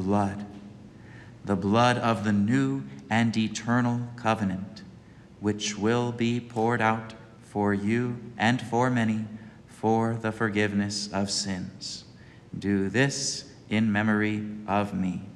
blood, the blood of the new and eternal covenant, which will be poured out for you and for many for the forgiveness of sins. Do this in memory of me.